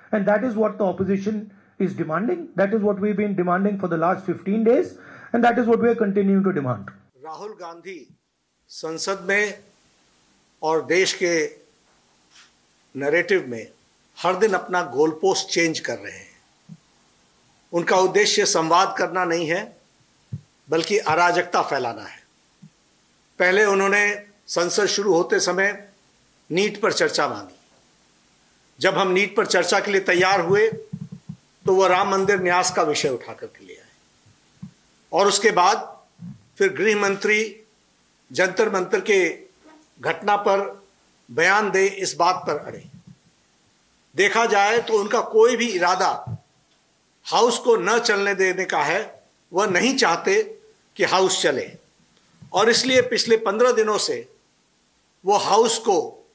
And that is what the opposition is demanding. That is what we've been demanding for the last 15 days. And that is what we are continuing to demand. Rahul Gandhi संसद में और देश के narrative में हर दिन अपना goal post change कर रहे हैं। उनका उद्देश्य संवाद करना नहीं है, बल्कि अराजकता फैलाना है। पहले उन्होंने संसद शुरू होते समय नीट पर चर्चा मांगी। जब हम नीट पर चर्चा के लिए तैयार हुए तो वह राम मंदिर न्यास का विषय उठा करके ले आए, और उसके बाद फिर गृह मंत्री जंतर मंतर के घटना पर बयान दे, इस बात पर अड़े। देखा जाए तो उनका कोई भी इरादा हाउस को न चलने देने का है। वह नहीं चाहते कि हाउस चले, और इसलिए पिछले 15 दिनों से वो हाउस को,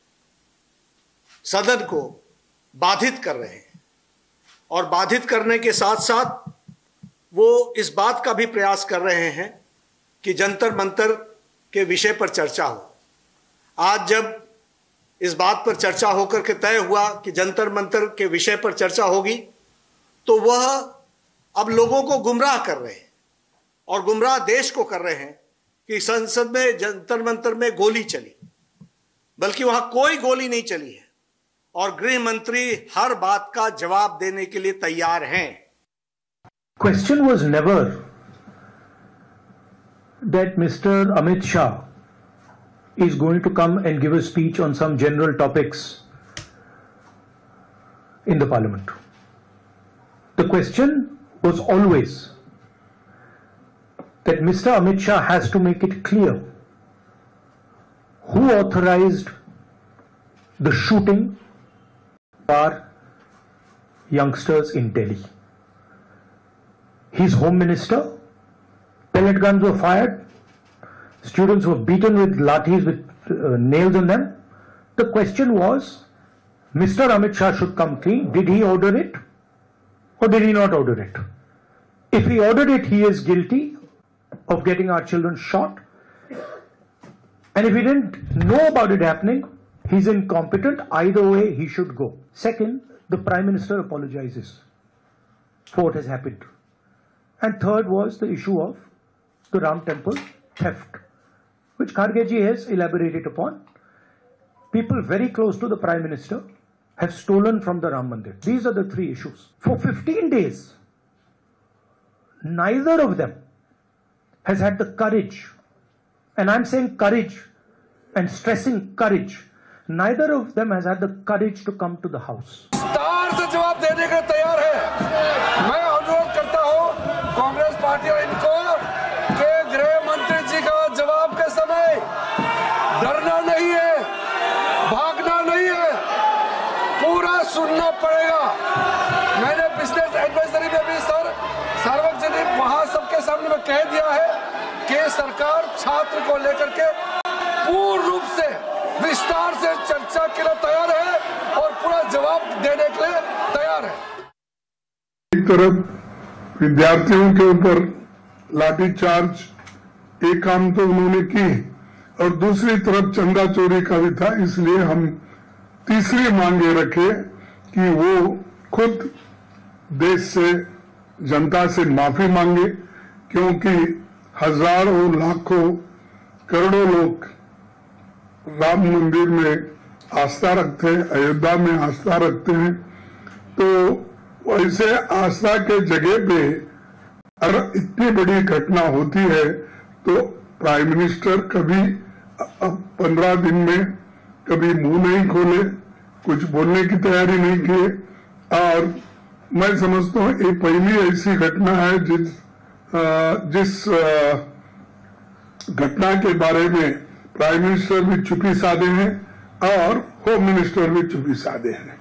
सदन को बाधित कर रहे हैं, और बाधित करने के साथ साथ वो इस बात का भी प्रयास कर रहे हैं कि जंतर मंतर के विषय पर चर्चा हो। आज जब इस बात पर चर्चा होकर के तय हुआ कि जंतर मंतर के विषय पर चर्चा होगी, तो वह अब लोगों को गुमराह कर रहे हैं, और गुमराह देश को कर रहे हैं कि संसद में जंतर मंतर में गोली चली, बल्कि वहां कोई गोली नहीं चली है, और गृह मंत्री हर बात का जवाब देने के लिए तैयार हैं। Question was never that Mr. Amit Shah is going to come and give a speech on some general topics in the parliament. The question was always that Mr. Amit Shah has to make it clear who authorized the shooting of our youngsters in Delhi. His home minister, pellet guns were fired, students were beaten with lathis with nails in them. The question was, Mr. Amit Shah should come clean. Did he order it or did he not order it? If he ordered it, he is guilty of getting our children shot. And if he didn't know about it happening, he's incompetent. Either way, he should go. Second, the Prime Minister apologizes for what has happened. And third was the issue of the Ram Temple theft, which Kharge ji has elaborated upon. People very close to the Prime Minister have stolen from the Ram Mandir. These are the three issues. For 15 days, neither of them has had the courage, and I'm saying courage and stressing courage, neither of them has had the courage to come to the house. विस्तार से जवाब देने के तैयार है। मैं अनुरोध करता हूं कांग्रेस पार्टी और इनको कि गृह मंत्री जी का जवाब के समय डरना नहीं है, भागना नहीं है, पूरा सुनना पड़ेगा। मैंने बिजनेस एडवाइजरी में भी सार्वजनिक वहां सबके सामने में कह दिया है कि सरकार छात्र को लेकर के पूर्ण रूप से विस्तार से चर्चा के लिए तैयार है और पूरा जवाब देने के लिए तैयार है। एक तरफ विद्यार्थियों के ऊपर लाठीचार्ज एक काम तो उन्होंने की, और दूसरी तरफ चंदा चोरी का भी था। इसलिए हम तीसरी मांगे रखे कि वो खुद देश से, जनता से माफी मांगे, क्योंकि हजारों लाखों करोड़ों लोग राम मंदिर में आस्था रखते हैं, अयोध्या में आस्था रखते हैं। तो वैसे आस्था के जगह पे अगर इतनी बड़ी घटना होती है तो प्राइम मिनिस्टर कभी 15 दिन में कभी मुंह नहीं खोले, कुछ बोलने की तैयारी नहीं किए। और मैं समझता हूँ ये पहली ऐसी घटना है जिस घटना के बारे में प्राइम मिनिस्टर भी चुप्पी साधे हैं और होम मिनिस्टर भी चुप्पी साधे हैं।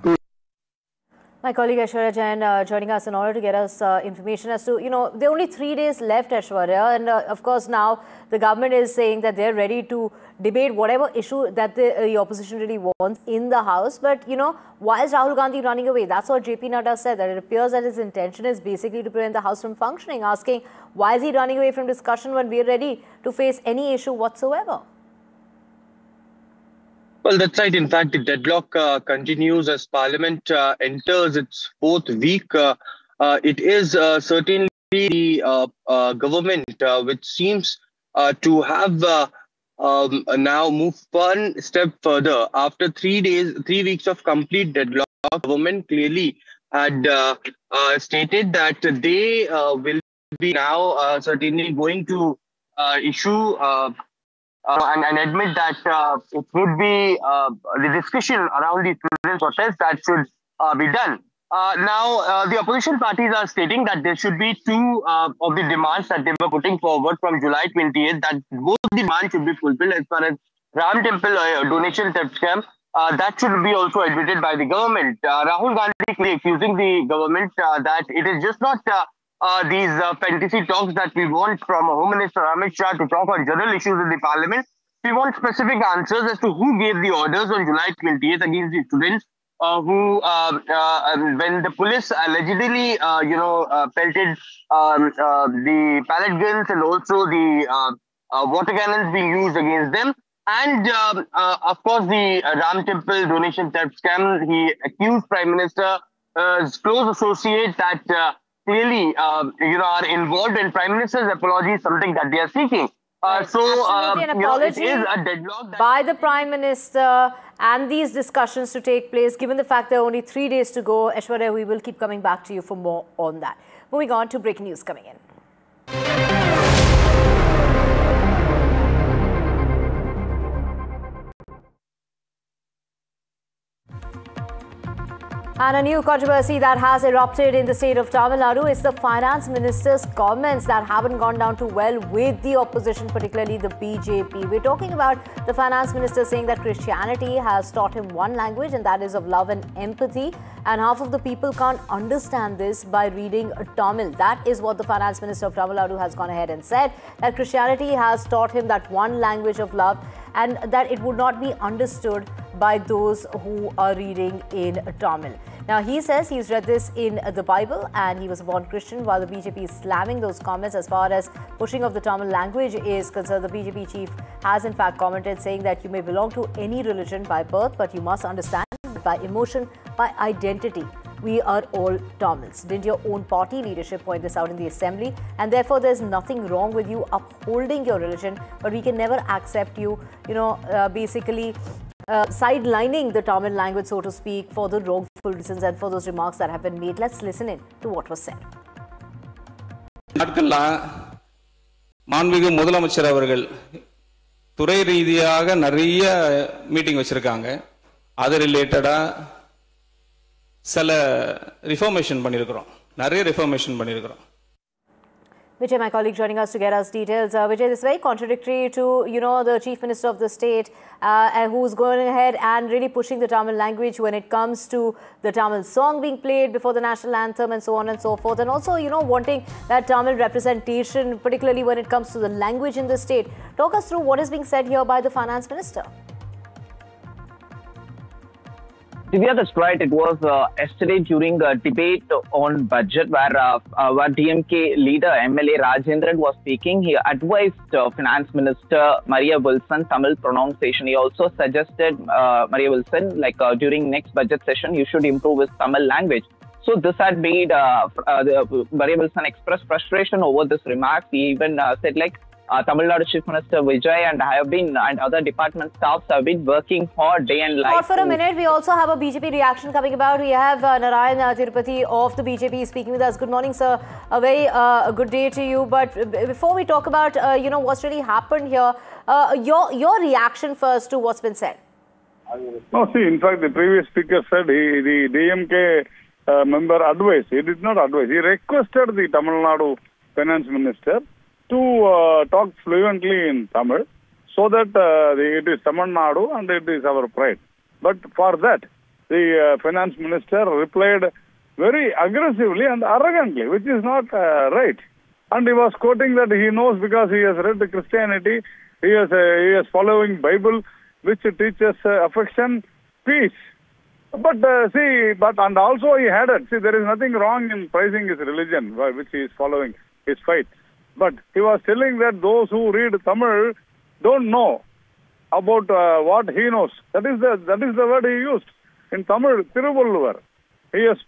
My colleague Aishwarya Jain joining us in order to get us information as to, there are only 3 days left, Aishwarya, and of course now the government is saying that they're ready to debate whatever issue that the opposition really wants in the House. But, why is Rahul Gandhi running away? That's what JP Nadda said, that it appears that his intention is basically to prevent the House from functioning, asking why is he running away from discussion when we are ready to face any issue whatsoever? Well, that's right. In fact, the deadlock continues as Parliament enters its fourth week. It is certainly the government which seems to have now moved one step further. After 3 weeks of complete deadlock, government clearly had stated that they will be now certainly going to issue and admit that it would be the discussion around the student protest that should be done. Now, the opposition parties are stating that there should be two of the demands that they were putting forward from July 28th, that both the demands should be fulfilled as far as Ram Temple donation theft scam. That should be also admitted by the government. Rahul Gandhi clearly accusing the government that it is just not these fantasy talks that we want from Home Minister Amit Shah to talk on general issues in the parliament. We want specific answers as to who gave the orders on July 28th against the students who, when the police allegedly, pelted the pellet guns and also the water cannons being used against them. And of course, the Ram Temple donation theft scam, he accused Prime Minister's close associates that clearly, are involved, and Prime Minister's apology is something that they are seeking. Absolutely, an apology it is a deadlock by the Prime Minister and these discussions to take place. Given the fact there are only 3 days to go, Aishwarya, we will keep coming back to you for more on that. Moving on to breaking news coming in. And a new controversy that has erupted in the state of Tamil Nadu is the finance minister's comments that haven't gone down too well with the opposition, particularly the BJP. We're talking about the finance minister saying that Christianity has taught him one language, and that is of love and empathy. And half of the people can't understand this by reading Tamil. That is what the finance minister of Tamil Nadu has gone ahead and said, that Christianity has taught him that one language of love, and that it would not be understood by those who are reading in Tamil. Now, he says he's read this in the Bible and he was a born Christian, while the BJP is slamming those comments. As far as pushing of the Tamil language is concerned, the BJP chief has in fact commented saying that you may belong to any religion by birth, but you must understand by emotion, by identity, we are all Tamils. Did your own party leadership point this out in the assembly? And therefore, there's nothing wrong with you upholding your religion, but we can never accept you, basically sidelining the Tamil language, so to speak, for the wrongful reasons and for those remarks that have been made. Let's listen in to what was said. மாண்புமிகு முதலமைச்சர் அவர்கள் துறை ரீதியாக நிறைய meeting வச்சிருக்காங்க. அது ரிலேட்டடா சில ரிஃபார்மேஷன் பண்ணியிருக்கிறோம். நிறைய ரிஃபார்மேஷன் பண்ணியிருக்கிறோம். Vijay, my colleague, joining us to get us details. Vijay, this is very contradictory to, the Chief Minister of the state who's going ahead and really pushing the Tamil language when it comes to the Tamil song being played before the national anthem and so on and so forth. And also, wanting that Tamil representation, particularly when it comes to the language in the state. Talk us through what is being said here by the Finance Minister. Divya, that's right. It was yesterday during a debate on budget where DMK leader MLA Rajendran was speaking. He advised Finance Minister Maria Wilson Tamil pronunciation. He also suggested Maria Wilson, during next budget session, you should improve his Tamil language. So this had made Maria Wilson express frustration over this remark. He even said Tamil Nadu Chief Minister Vijay and other department staffs have been working hard day and night. For a minute, we also have a BJP reaction coming about. We have Narayan Tirupati of the BJP speaking with us. Good morning, sir. A very good day to you. But before we talk about what's really happened here, your reaction first to what's been said. No, see, in fact, the previous speaker said the DMK member advised. He did not advise. He requested the Tamil Nadu Finance Minister to talk fluently in Tamil, so that it is Tamil Nadu and it is our pride. But for that, the Finance Minister replied very aggressively and arrogantly, which is not right. And he was quoting that he knows because he has read Christianity, he is following Bible, which teaches affection, peace. But and also he added, there is nothing wrong in praising his religion, which he is following, his faith. But he was telling that those who read Tamil don't know about what he knows. That is the word he used. In Tamil, Tiruvulluvar. He has